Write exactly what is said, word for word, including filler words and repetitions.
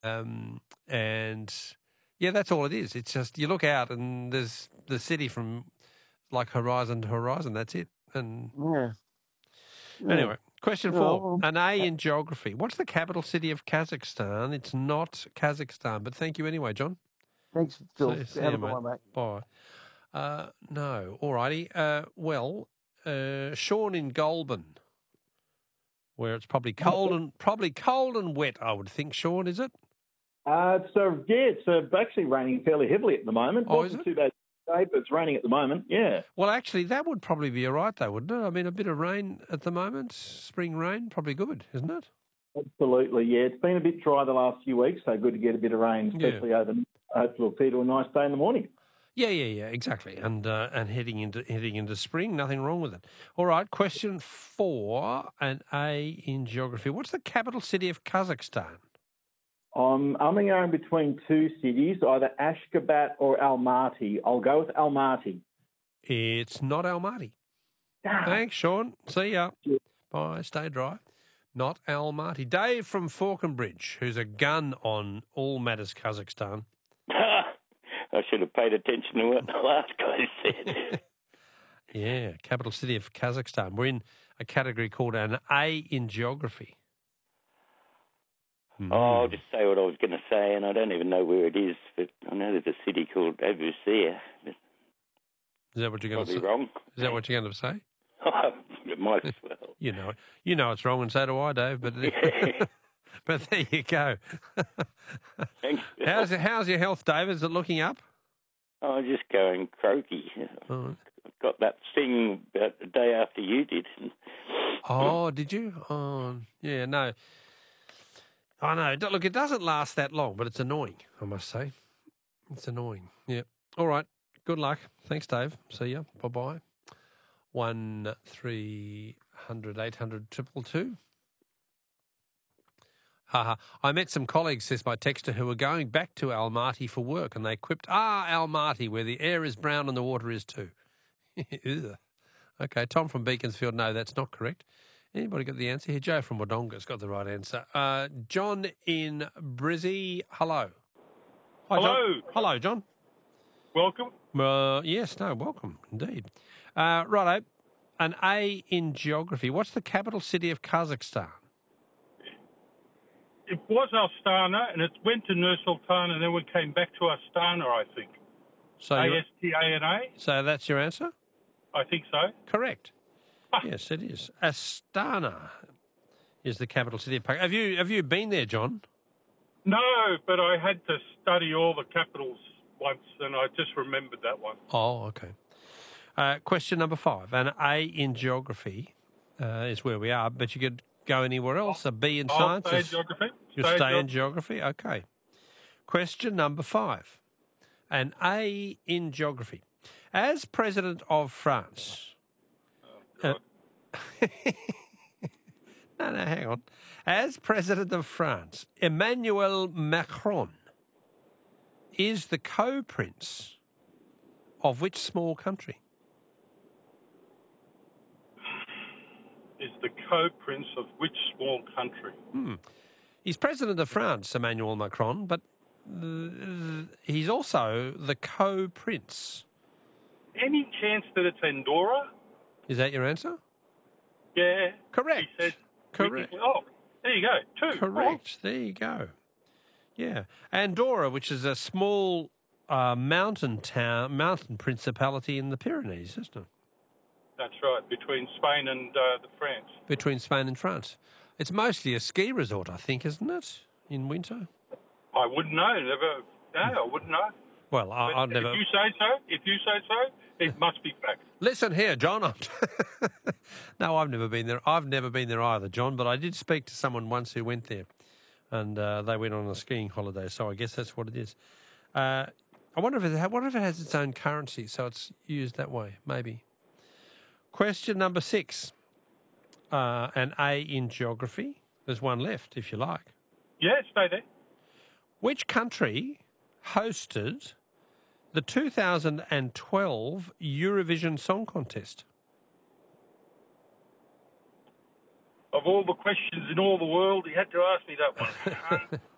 Um, and yeah, that's all it is. It's just you look out and there's the city from like horizon to horizon. That's it. And Yeah. yeah. anyway, question Yeah, four: well, an A in geography. What's the capital city of Kazakhstan? It's not Kazakhstan, but thank you anyway, John. Thanks, Phil. See, see Have you, a good mate. one, mate. Bye. Uh, no, all righty. Uh, well, uh, Sean in Goulburn, where it's probably cold and probably cold and wet. I would think, Sean, is it? Uh, so, yeah, it's uh, actually raining fairly heavily at the moment. Oh, Wasn't is it? too bad today, but it's raining at the moment, yeah. Well, actually, that would probably be all right, though, wouldn't it? I mean, a bit of rain at the moment, spring rain, probably good, isn't it? Absolutely, yeah. It's been a bit dry the last few weeks, so good to get a bit of rain, especially Yeah. over. Hopefully, it'll feed to a nice day in the morning. Yeah, yeah, yeah, exactly. And uh, and heading into heading into spring, nothing wrong with it. All right, question four, an A in geography. What's the capital city of Kazakhstan? I'm umming and ahhing between two cities, either Ashgabat or Almaty. I'll go with Almaty. It's not Almaty. Ah. Thanks, Sean. See ya. Yeah. Bye. Stay dry. Not Almaty. Dave from Falconbridge, who's a gun on all matters Kazakhstan. I should have paid attention to what the last guy said. Yeah, capital city of Kazakhstan. We're in a category called an A in geography. Oh, I'll just say what I was going to say, and I don't even know where it is, but I know there's a city called Abusir. Is that what you're going to Probably say? wrong. Is that what you're going to say? It might as well. You know it. You know it's wrong, and so do I, Dave. But Yeah. but there you go. Thanks. How's how's your health, Dave? Is it looking up? I was just going croaky. Oh. I got that thing about the day after you did. Oh, did you? Oh, yeah, no. I know. Look, it doesn't last that long, but it's annoying, I must say. It's annoying. Yeah. All right. Good luck. Thanks, Dave. See ya. Bye-bye. One three hundred eight hundred triple two. Haha. I met some colleagues, says my texter, who were going back to Almaty for work, and they quipped, ah, Almaty, where the air is brown and the water is too. Ugh. Okay, Tom from Beaconsfield, no, that's not correct. Anybody got the answer here? Joe from Wodonga's got the right answer. Uh, John in Brizzy, hello. Hi, Hello. John. Hello, John. Welcome. Uh, yes, no, welcome, indeed. Uh, righto, an A in geography. What's the capital city of Kazakhstan? It was Astana, and it went to Nur Sultan, and then we came back to Astana, I think. So A you're- S T A N A? So that's your answer? I think so. Correct. Yes, it is. Astana is the capital city of Pakistan. Have you have you been there, John? No, but I had to study all the capitals once, and I just remembered that one. Oh, okay. Uh, question number five. An A in geography uh, is where we are, but you could go anywhere else. A B in I'll science. stay in is- geography. You'll Stay in stay in geog- geography? Okay. Question number five. An A in geography. As President of France... Uh, no, no, hang on. As President of France, Emmanuel Macron is the co-prince of which small country? Is the co-prince of which small country? Hmm. He's President of France, Emmanuel Macron, but uh, he's also the co-prince. Any chance that it's Andorra? Is that your answer? Yeah. Correct. He said, Correct. Oh, there you go. Two. Correct. There you go. Yeah. Andorra, which is a small uh, mountain town, mountain principality in the Pyrenees, isn't it? That's right, between Spain and uh, the France. Between Spain and France. It's mostly a ski resort, I think, isn't it, in winter? I wouldn't know. Never. No, I wouldn't know. Well, I, But I've never... If you say so, if you say so, it must be fact. Listen here, John. I'm- no, I've never been there. I've never been there either, John, but I did speak to someone once who went there, and uh, they went on a skiing holiday, so I guess that's what it is. Uh, I wonder if it, I wonder if it has its own currency, so it's used that way, maybe. Question number six. Uh, an A in geography. There's one left, if you like. Yeah, stay there. Which country hosted the two thousand twelve Eurovision Song Contest? Of all the questions in all the world, he had to ask me that one. um,